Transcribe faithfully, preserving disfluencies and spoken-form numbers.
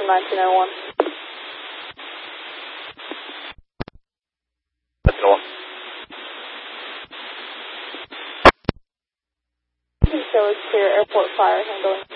from nineteen oh one. That's all. So it's clear, airport fire handling.